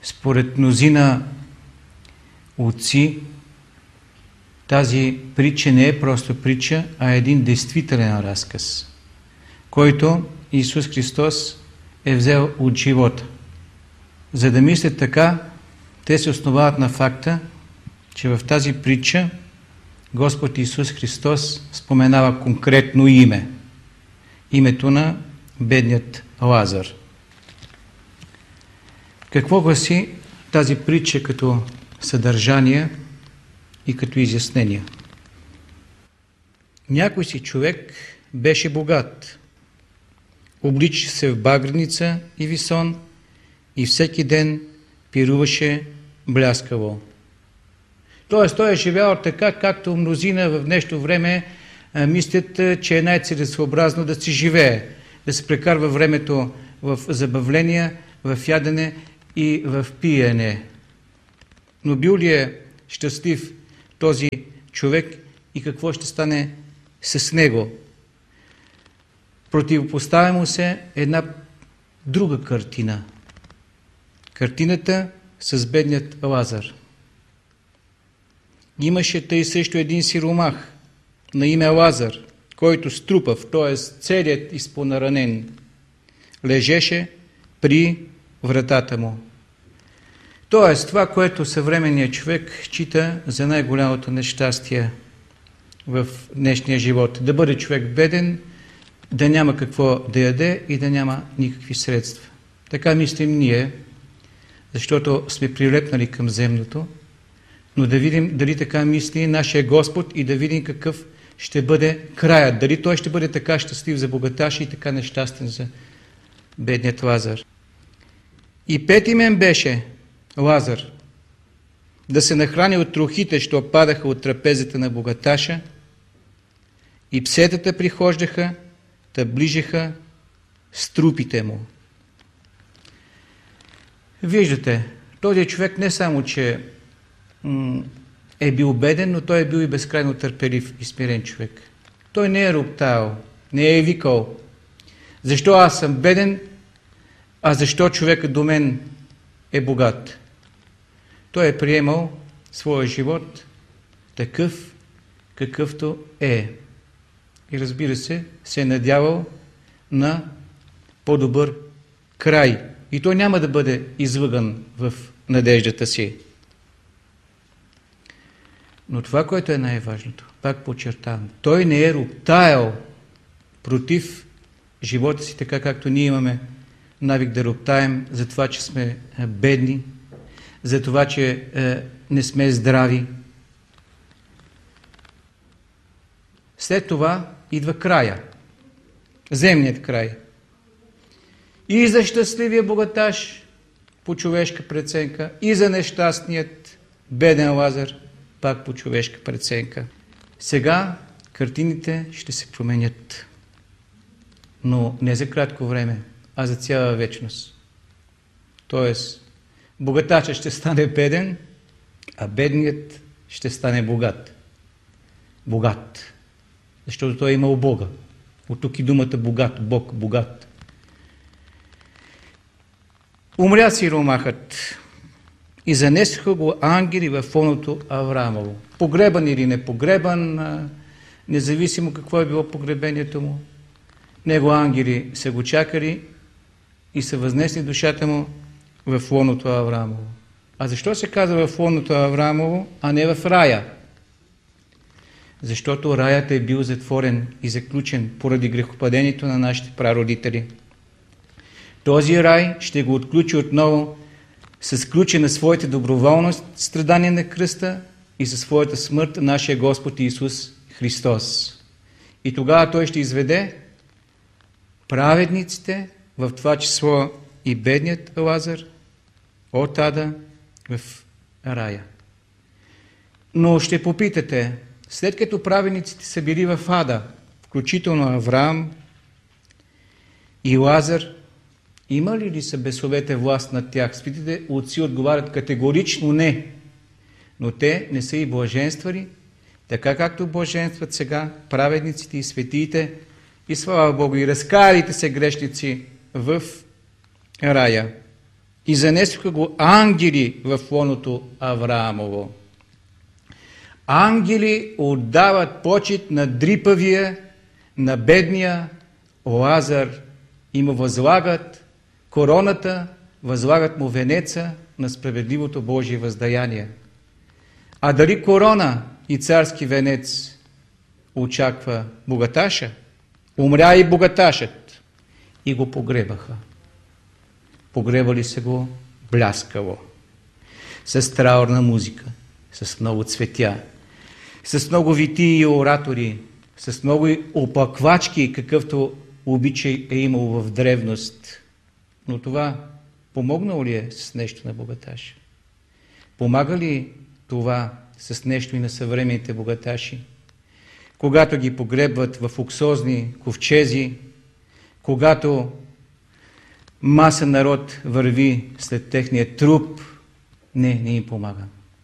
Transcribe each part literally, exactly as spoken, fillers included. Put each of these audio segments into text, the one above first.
Според мнозина отци, тази притча не е просто притча, а е един действителен разказ, който Исус Христос е взел от живота. За да мислят така, те се основават на факта, че в тази притча Господ Исус Христос споменава конкретно име. Името на бедният Лазар. Какво гласи тази притча като съдържание и като изяснение? Някой си човек беше богат. Облича се в багреница и висон и всеки ден пируваше бляскаво. Тоест, той е живял така, както мнозина в днешно време а, мислят, че е най-целесообразно да си живее, да се прекарва времето в забавления, в ядене и в пиене. Но бил ли е щастлив този човек и какво ще стане с него? Противопоставя му се една друга картина. Картината с бедният Лазар. Имаше тъй също един сиромах на име Лазар, който струпав, т.е. целият изпонаранен, лежеше при вратата му. Тоест, това, което съвременният човек счита за най-голямото нещастие в днешния живот. Да бъде човек беден, да няма какво да яде и да няма никакви средства. Така мислим ние, защото сме прилепнали към земното, но да видим дали така мисли нашия Господ и да видим какъв ще бъде краят. Дали той ще бъде така щастлив за богаташи и така нещастен за бедният Лазар. И пет имен беше Лазар да се нахрани от трохите, що падаха от трапезата на богаташа, и псетата прихождаха, та ближеха с трупите му. Виждате, този човек не само, че е бил беден, но той е бил и безкрайно търпелив и смирен човек. Той не е роптал, не е викал: защо аз съм беден, а защо човекът до мен е богат? Той е приемал своя живот такъв, какъвто е. И разбира се, се е надявал на по-добър край. И той няма да бъде излъган в надеждата си. Но това, което е най-важното, пак подчертавам, той не е роптаял против живота си, така както ние имаме навик да роптаем за това, че сме бедни, за това, че е, не сме здрави. След това идва края, земният край. И за щастливия богаташ по човешка преценка, и за нещастният беден Лазар пак по човешка преценка. Сега картините ще се променят, но не за кратко време, а за цяла вечност. Тоест, богатачът ще стане беден, а бедният ще стане богат. Богат. Защото той е имал Бога. От тук и думата богат, Бог, богат. Умря сиромахът и занесоха го ангели във фоното Авраамово. Погребан или не погребан, независимо какво е било погребението му, него ангели са го чакали и са възнесли душата му в лоното Авраамово. А защо се казва в лоното Авраамово, а не в рая? Защото раят е бил затворен и заключен поради грехопадението на нашите прародители. Този рай ще го отключи отново с ключа на своята доброволност, страдание на кръста и със своята смърт нашия Господ Исус Христос. И тогава той ще изведе праведниците, в това число и бедният Лазар, от ада в рая. Но ще попитате, след като праведниците са били в ада, включително Авраам и Лазар, имали ли са бесовете власт над тях? Светите отци отговарят категорично не. Но те не са и блаженствали, така както блаженстват сега праведниците и светиите, и слава Богу, и разкарите се грешници в рая. и занесоха го ангели в лоното Авраамово. Ангели отдават почит на дрипавия, на бедния Лазар и му възлагат короната, възлагат му венеца на справедливото Божие въздаяние. А дали корона и царски венец очаква богаташа? Умря и богаташът и го погребаха. Погребали се го бляскаво, с траурна музика, с много цветя, с много витии и оратори, с много опаквачки, какъвто обичай е имал в древност. Но това помогнало ли е с нещо на богаташа? Помага ли това с нещо и на съвременните богаташи? Когато ги погребват в луксозни ковчези, когато маса народ върви след техния труп, не, не им помага.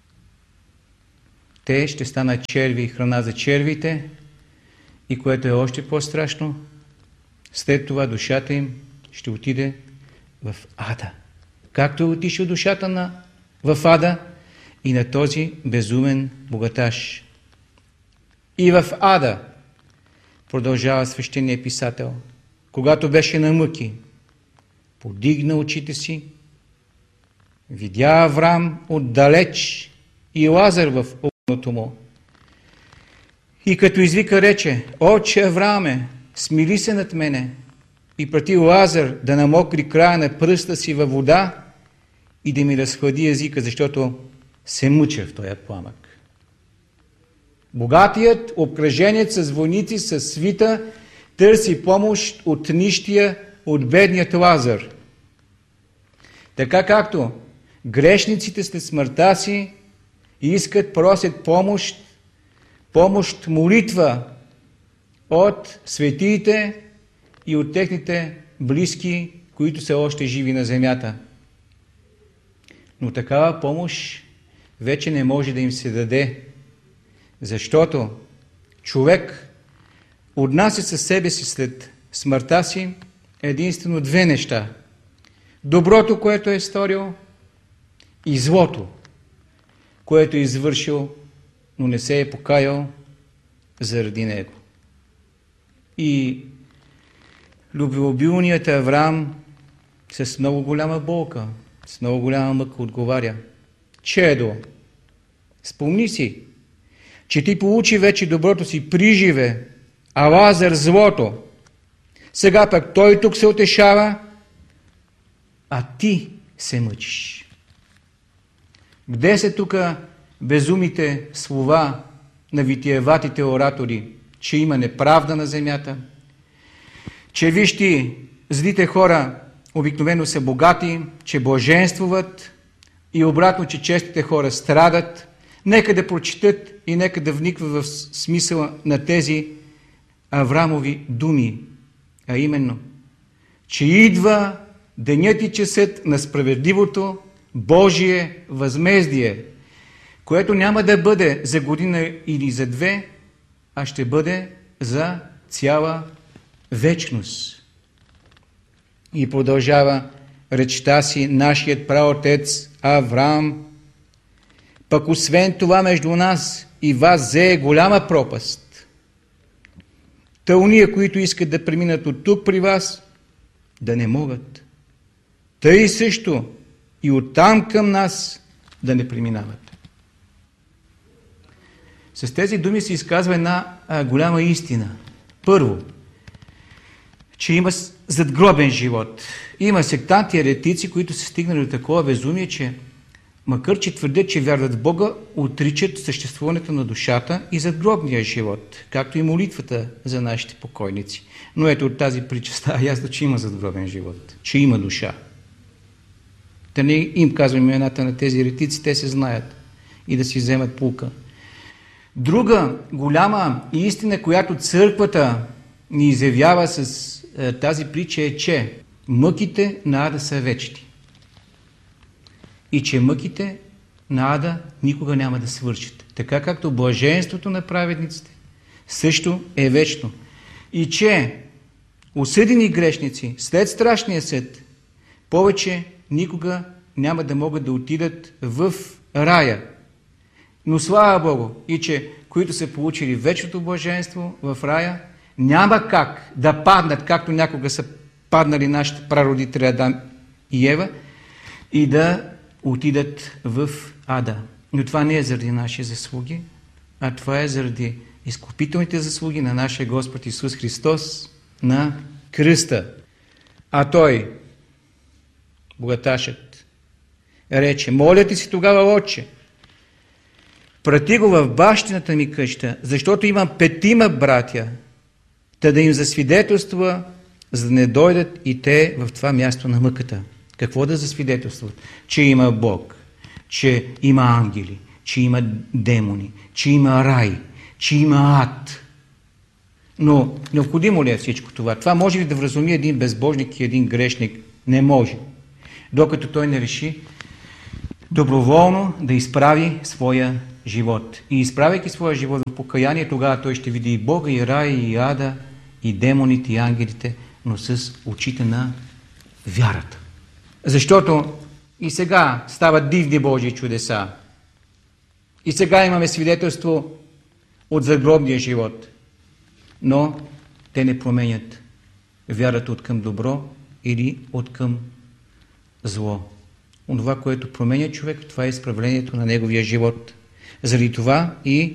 Те ще станат черви и храна за червите, и което е още по-страшно, след това душата им ще отиде в ада. Както отишла душата на, в ада и на този безумен богаташ. И в ада, продължава свещеният писател, когато беше на мъки, подигна очите си, видя Аврам отдалеч и Лазар в лоното му. И като извика рече: Отче Аврааме, смили се над мене, и прати Лазар да намокри края на пръста си във вода и да ми разхлади езика, защото се мъча в този пламък. Богатият, обкръженец с войници, с свита, търси помощ от нищия, от бедният Лазар. Така както грешниците след смъртта си искат, просят помощ, помощ, молитва от светиите и от техните близки, които са още живи на земята. Но такава помощ вече не може да им се даде, защото човек отнася със себе си след смъртта си единствено две неща. Доброто, което е сторил, и злото, което е извършил, но не се е покаял заради него. И любвеобилният Авраам с много голяма болка, с много голяма мъка отговаря: Чедо, спомни си, че ти получи вече доброто си приживе, а Лазар злото. Сега пък той тук се утешава, а ти се мъчиш. Где са тук безумите слова на витиеватите оратори, че има неправда на земята, че виж ти, злите хора обикновено са богати, че блаженствуват и обратно, че честите хора страдат? Нека да прочитат и нека да вниква в смисъла на тези Аврамови думи, а именно, че идва денят и часът на справедливото Божие възмездие, което няма да бъде за година или за две, а ще бъде за цяла вечност. И продължава речта си нашият праотец Авраам: пък освен това между нас и вас зее голяма пропаст. Та уния, които искат да преминат от тук при вас, да не могат. Тъй също и оттам към нас да не преминават. С тези думи се изказва една а, голяма истина. Първо, че има задгробен живот. Има сектанти, еретици, които са стигнали до такова безумие, че макар че твърдят, че вярват в Бога, отричат съществуването на душата и задгробния живот, както и молитвата за нашите покойници. Но ето от тази притча става ясно, че има задгробен живот, че има душа. Да не им казвам имената на тези еретици, те се знаят и да си вземат пулка. Друга голяма истина, която църквата ни изявява с е, тази притча, е, че мъките на ада са вечни. И че мъките на ада никога няма да свършат. Така както блаженството на праведниците също е вечно. И че осъдени грешници след страшния съд повече никога няма да могат да отидат в рая. Но слава Богу, и че които са получили вечното блаженство в рая, няма как да паднат, както някога са паднали нашите прародители Адам и Ева, и да отидат в ада. Но това не е заради наши заслуги, а това е заради изкупителните заслуги на нашия Господ Исус Христос на кръста. А Той, богаташът, рече: моля ти си тогава, Отче, прати го в бащината ми къща, защото имам петима братя, та да им засвидетелства, за да не дойдат и те в това място на мъката. Какво да засвидетелстват? Че има Бог, че има ангели, че има демони, че има рай, че има ад. Но необходимо ли е всичко това? Това може ли да вразуми един безбожник и един грешник? Не може. Докато той не реши доброволно да изправи своя живот. И изправяйки своя живот в покаяние, тогава той ще види и Бога, и рай, и ада, и демоните, и ангелите, но с очите на вярата. Защото и сега стават дивни Божии чудеса. И сега имаме свидетелство от загробния живот. Но те не променят вярата от към добро или от към зло. Онова, което променя човек, това е изправлението на неговия живот. Заради това и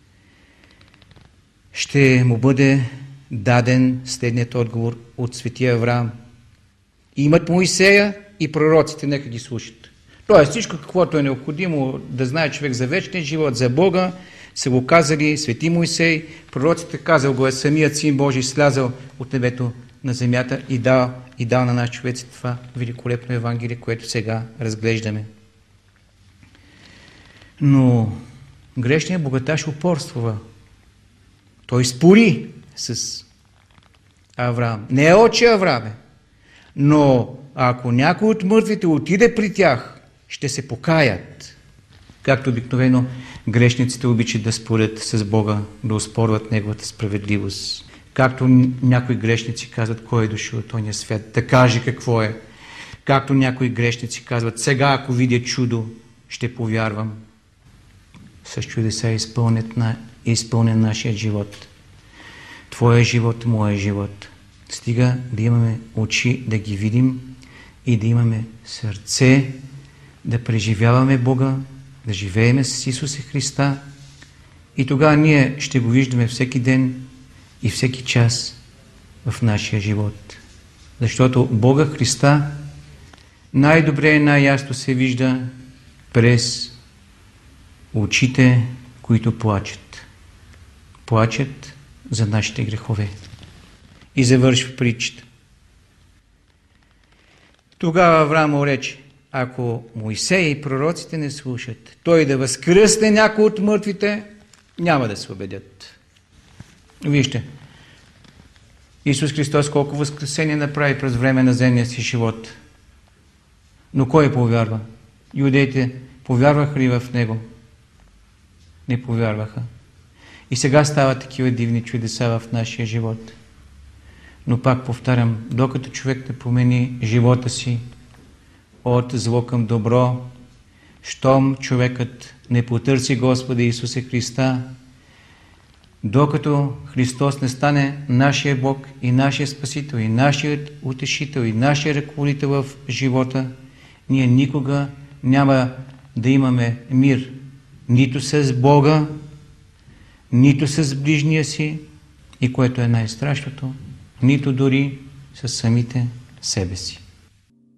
ще му бъде даден следният отговор от светия Авраам. Имат Моисея и пророците, нека ги слушат. Тоест всичко, каквото е необходимо да знае човек за вечния живот, за Бога, са го казали свети Моисей, пророците казал го е самият Син Божий, слязал от небето на земята и дал, и дал на нас човеците това великолепно Евангелие, което сега разглеждаме. Но грешният богаташ упорствува. Той спори с Авраам. Не е отче Аврааме, но ако някой от мъртвите отиде при тях, ще се покаят. Както обикновено грешниците обичат да спорят с Бога, да оспорват Неговата справедливост. Както някои грешници казват, кой е дошъл от този свят, да каже какво е. Както някои грешници казват, сега ако видя чудо, ще повярвам. С чудеса е изпълнен, на, е изпълнен нашия живот. Твоя живот, моя живот. Стига да имаме очи да ги видим и да имаме сърце, да преживяваме Бога, да живееме с Исуса Христа и тогава ние ще го виждаме всеки ден и всеки час в нашия живот. Защото Бога Христа най-добре и най-ясно се вижда през очите, които плачат. Плачат за нашите грехове. И завършва притчата. Тогава Авраам му рече: ако Моисей и пророците не слушат, той да възкръсне някой от мъртвите, няма да се убедят. Вижте, Исус Христос колко възкресение направи през време на земния си живот. Но кой повярва? Юдеите повярваха ли в Него? Не повярваха. И сега стават такива дивни чудеса в нашия живот. Но пак повтарям, докато човек не промени живота си от зло към добро, щом човекът не потърси Господа Исуса Христа, докато Христос не стане нашия Бог и нашия Спасител, и нашият утешител, и нашия ръководител в живота, ние никога няма да имаме мир нито с Бога, нито с ближния си, и което е най-страшното, нито дори с самите себе си.